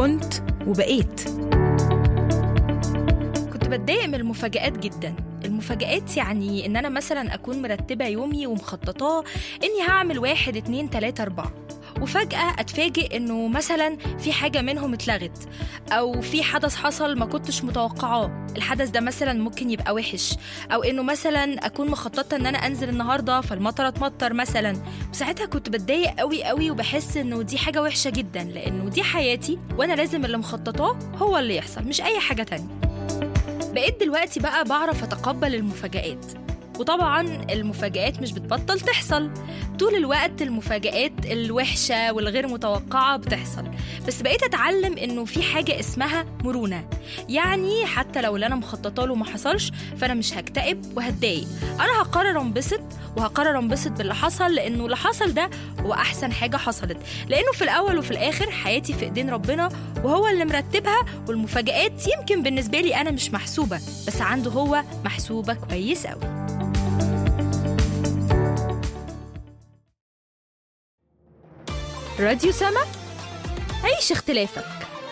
كنت وبقيت. كنت بتضايق من المفاجآت جدا. المفاجآت يعني إن أنا مثلا أكون مرتبة يومي ومخططاه إني هعمل 1 2 3 4، وفجأة أتفاجئ إنه مثلا في حاجة منهم اتلغت، أو في حدث حصل ما كنتش متوقعاه. الحدث ده مثلا ممكن يبقى وحش، أو إنه مثلا أكون مخططة إن أنا أنزل النهاردة فالمطر اتمطر مثلا. وساعتها كنت بتضايق قوي قوي وبحس إنه دي حاجة وحشة جدا، لأنه دي حياتي وأنا لازم اللي مخططاه هو اللي يحصل، مش أي حاجة تانية. بقيت دلوقتي بقى بعرف أتقبل المفاجآت، وطبعاً المفاجآت مش بتبطل تحصل طول الوقت. المفاجآت الوحشة والغير متوقعة بتحصل، بس بقيت أتعلم إنه في حاجة اسمها مرونة. يعني حتى لو اللي أنا مخططة له ما حصلش فأنا مش هكتئب وهتضايق، أنا هقرر انبسط، وهقرر انبسط باللي حصل، لأنه اللي حصل ده هو أحسن حاجة حصلت، لأنه في الأول وفي الآخر حياتي في إيدين ربنا وهو اللي مرتبها. والمفاجآت يمكن بالنسبة لي أنا مش محسوبة، بس عنده هو محسوبة كويس أوي. راديو سما، عيش اختلافك.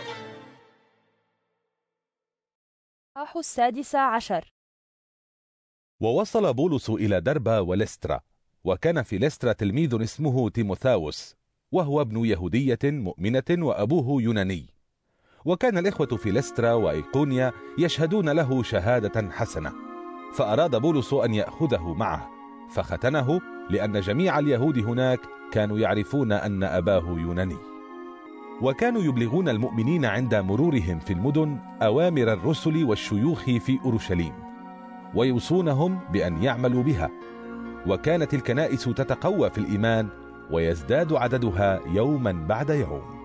16. ووصل بولس إلى دربة ولسترا، وكان في لسترا تلميذ اسمه تيموثاوس، وهو ابن يهودية مؤمنة وأبوه يوناني. وكان الإخوة في لسترا وإيقونيا يشهدون له شهادة حسنة، فأراد بولس أن يأخذه معه، فختنه لأن جميع اليهود هناك كانوا يعرفون أن أباه يوناني. وكانوا يبلغون المؤمنين عند مرورهم في المدن أوامر الرسل والشيوخ في أورشليم، ويوصونهم بأن يعملوا بها. وكانت الكنائس تتقوى في الإيمان ويزداد عددها يوما بعد يوم.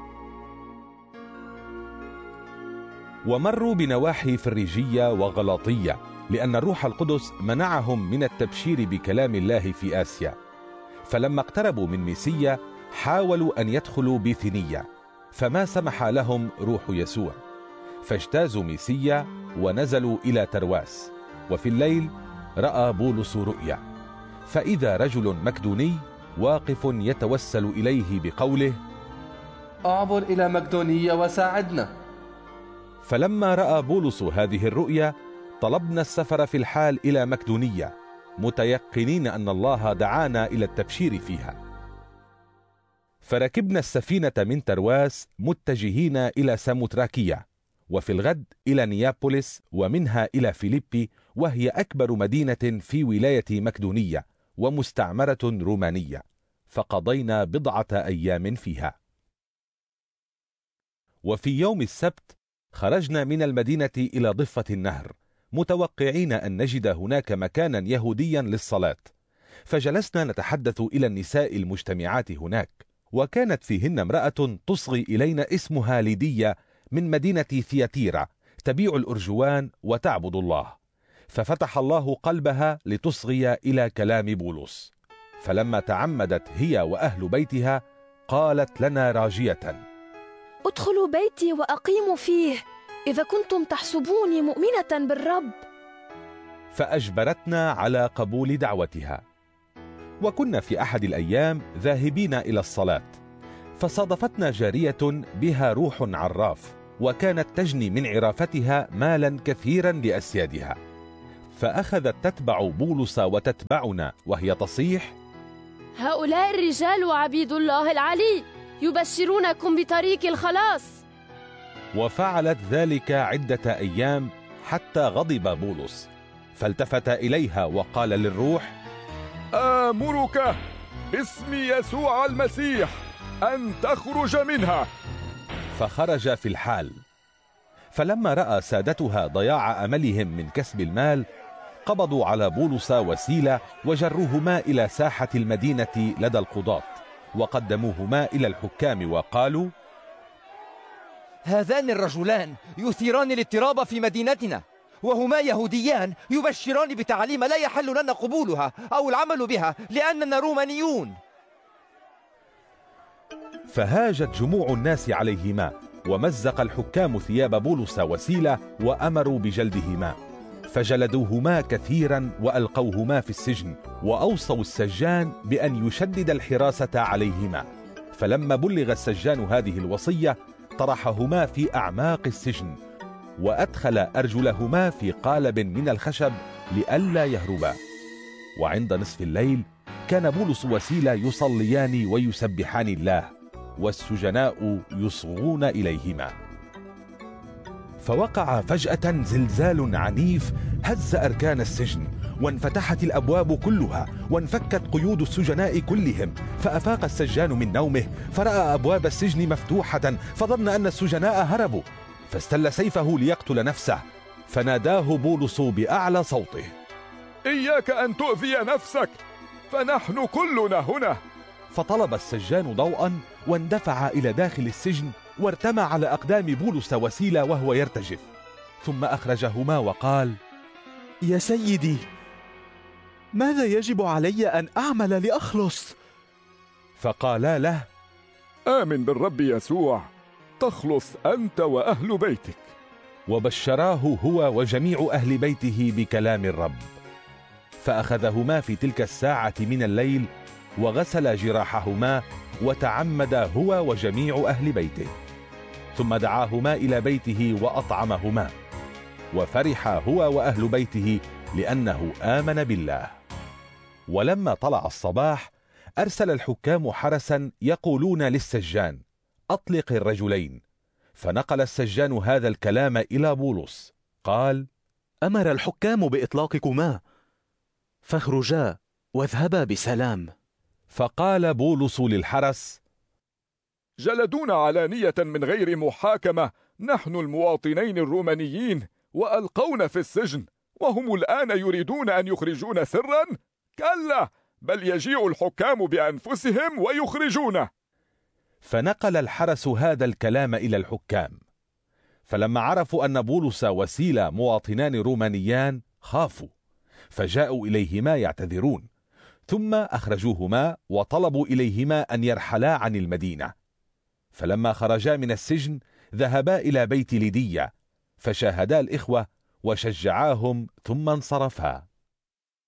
ومروا بنواحي فريجية وغلاطية، لأن الروح القدس منعهم من التبشير بكلام الله في آسيا. فلما اقتربوا من ميسيا حاولوا أن يدخلوا بيثينية، فما سمح لهم روح يسوع، فاجتازوا ميسيا ونزلوا إلى ترواس. وفي الليل رأى بولس رؤيا، فإذا رجل مكدوني واقف يتوسل إليه بقوله: أعبر إلى مقدونية وساعدنا. فلما رأى بولس هذه الرؤيا طلبنا السفر في الحال إلى مقدونية، متيقنين أن الله دعانا إلى التبشير فيها. فركبنا السفينة من ترواس متجهين إلى ساموتراكية، وفي الغد إلى نيابوليس، ومنها إلى فيليبي، وهي أكبر مدينة في ولاية مقدونية ومستعمرة رومانية، فقضينا 10 أيام فيها. وفي يوم السبت خرجنا من المدينة إلى ضفة النهر، متوقعين أن نجد هناك مكانا يهوديا للصلاة، فجلسنا نتحدث إلى النساء المجتمعات هناك، وكانت فيهن امرأة تصغي إلينا اسمها ليدية من مدينة ثياتيرا، تبيع الأرجوان وتعبد الله. ففتح الله قلبها لتصغي إلى كلام بولس، فلما تعمدت هي وأهل بيتها قالت لنا راجية: ادخلوا بيتي وأقيموا فيه إذا كنتم تحسبوني مؤمنة بالرب. فأجبرتنا على قبول دعوتها. وكنا في أحد الأيام ذاهبين إلى الصلاة، فصادفتنا جارية بها روح عراف، وكانت تجني من عرافتها مالا كثيرا لأسيادها، فأخذت تتبع بولس وتتبعنا وهي تصيح: هؤلاء الرجال وعبيد الله العلي يبشرونكم بطريق الخلاص. وفعلت ذلك عدة أيام حتى غضب بولس، فالتفت إليها وقال للروح: آمرك باسم يسوع المسيح أن تخرج منها. فخرج في الحال. فلما رأى سادتها ضياع أملهم من كسب المال قبضوا على بولس وسيلة وجروهما إلى ساحة المدينة لدى القضاة، وقدموهما إلى الحكام وقالوا: هذان الرجلان يثيران الاضطراب في مدينتنا، وهما يهوديان يبشران بتعاليم لا يحل لنا قبولها أو العمل بها لأننا رومانيون. فهاجت جموع الناس عليهما، ومزق الحكام ثياب بولس وسيلة وأمروا بجلدهما، فجلدوهما كثيرا وألقوهما في السجن، وأوصوا السجان بأن يشدد الحراسة عليهما. فلما بلغ السجان هذه الوصية طرحهما في أعماق السجن، وأدخل أرجلهما في قالب من الخشب لئلا يهربا. وعند نصف الليل كان بولس وسيلة يصليان ويسبحان الله، والسجناء يصغون إليهما. فوقع فجأة زلزال عنيف هز أركان السجن، وانفتحت الأبواب كلها، وانفكت قيود السجناء كلهم. فأفاق السجان من نومه، فرأى أبواب السجن مفتوحة، فظن أن السجناء هربوا، فاستل سيفه ليقتل نفسه، فناداه بولس بأعلى صوته: إياك أن تؤذي نفسك، فنحن كلنا هنا. فطلب السجان ضوءا واندفع إلى داخل السجن، وارتمى على أقدام بولس وسيلة وهو يرتجف، ثم أخرجهما وقال: يا سيدي، ماذا يجب علي أن أعمل لأخلص؟ فقالا له: آمن بالرب يسوع تخلص أنت وأهل بيتك. وبشراه هو وجميع أهل بيته بكلام الرب. فأخذهما في تلك الساعة من الليل، وغسل جراحهما، وتعمد هو وجميع أهل بيته، ثم دعاهما إلى بيته وأطعمهما، وفرح هو وأهل بيته لأنه آمن بالله. ولما طلع الصباح أرسل الحكام حرسا يقولون للسجان: أطلق الرجلين. فنقل السجان هذا الكلام إلى بولس، قال: أمر الحكام بإطلاقكما، فاخرجا واذهبا بسلام. فقال بولس للحرس: جلدونا علانية من غير محاكمة نحن المواطنين الرومانيين، وألقونا في السجن، وهم الآن يريدون أن يخرجون سرا؟ كلا، بل يجيء الحكام بأنفسهم ويخرجونه. فنقل الحرس هذا الكلام إلى الحكام. فلما عرفوا أن بولس وسيلة مواطنان رومانيان خافوا، فجاءوا إليهما يعتذرون، ثم أخرجوهما وطلبوا إليهما أن يرحلا عن المدينة. فلما خرجا من السجن ذهبا إلى بيت ليدية، فشاهدا الإخوة وشجعاهم، ثم انصرفا.